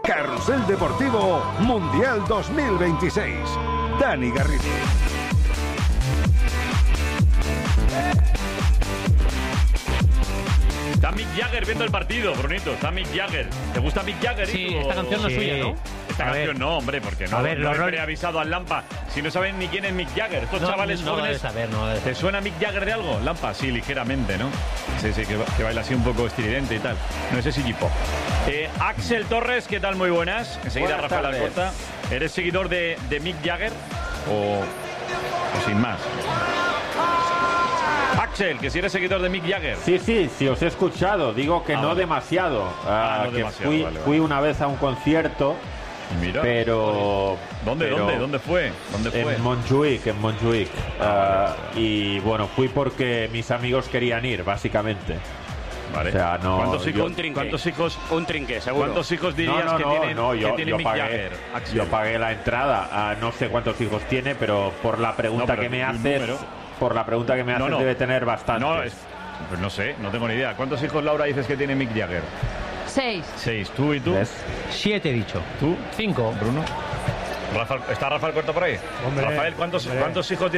Carrusel Deportivo Mundial 2026. Dani Garrido. Está Mick Jagger viendo el partido, Brunito. Está Mick Jagger. ¿Te gusta Mick Jagger? Sí, esta canción no es suya, ¿no? Esta canción no, hombre, porque no, no he avisado al Lampa. Si no saben ni quién es Mick Jagger. Estos chavales jóvenes. ¿Te suena Mick Jagger de algo? Lampa, sí, ligeramente, ¿no? Sí, que baila así un poco estridente y tal. No sé si G-pop. Axel Torres, ¿qué tal? Muy buenas. Enseguida Buenas Rafael tardes. Alcorta. ¿Eres seguidor de Mick Jagger? O sin más. Axel, que si eres seguidor de Mick Jagger. Sí, os he escuchado. Digo que no vale. demasiado. No que demasiado, vale. fui una vez a un concierto, Mira, pero... ¿Dónde fue? En Montjuic. Y bueno, fui porque mis amigos querían ir, básicamente. Vale. O sea, no... ¿Cuántos hijos? Un trinque, seguro. ¿Cuántos hijos dirías que tiene Mick Jagger? Axel? Yo pagué la entrada. No sé cuántos hijos tiene, pero por la pregunta pero que me un haces... número. Por la pregunta que me haces debe tener bastantes. Pues no sé, no tengo ni idea. ¿Cuántos hijos, Laura, dices que tiene Mick Jagger? 6. 6. ¿Tú y tú? 7 he dicho. ¿Tú? 5. Bruno. ¿Está Rafael Corta por ahí? Hombre, Rafael, ¿cuántos hijos